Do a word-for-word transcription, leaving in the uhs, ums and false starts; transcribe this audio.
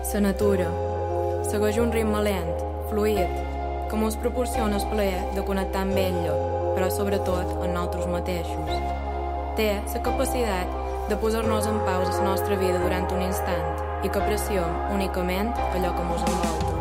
La natura segueix un ritme lent, fluid, que ens proporciona el plaer de connectar amb ella, però sobretot amb nosaltres mateixos. Té la capacitat de posar-nos en pausa la nostra vida durant un instant i que apreciem únicament allò que ens envolta.